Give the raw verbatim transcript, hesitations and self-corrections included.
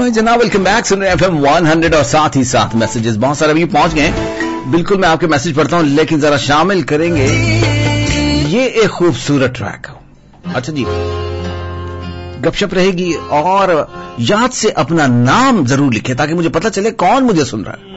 भाई जनाब, welcome back. सुन रहे हैं एफएम वन हंड्रेड और साथ ही साथ मैसेजेस बहुत सारे अभी पहुंच गए। बिल्कुल मैं आपके मैसेज पढ़ता हूं, लेकिन जरा शामिल करेंगे ये एक खूबसूरत ट्रैक। अच्छा जी, गपशप रहेगी और याद से अपना नाम जरूर लिखे ताकि मुझे पता चले कौन मुझे सुन रहा है।